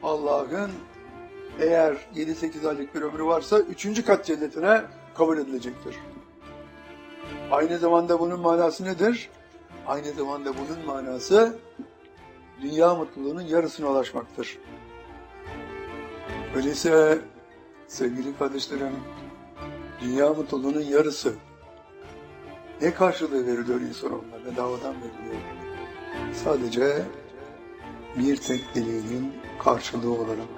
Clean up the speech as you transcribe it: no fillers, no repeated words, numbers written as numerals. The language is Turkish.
Allah'ın eğer 7-8 aylık bir ömrü varsa 3. kat cennetine kabul edilecektir. Aynı zamanda bunun manası nedir? Aynı zamanda bunun manası dünya mutluluğunun yarısına ulaşmaktır. Öyleyse sevgili kardeşlerim, dünya mutluluğunun yarısı ne karşılığı veriliyor insanoğluna? Bedavadan veriliyor. Sadece bir tek dileğinin karşılığı olarak.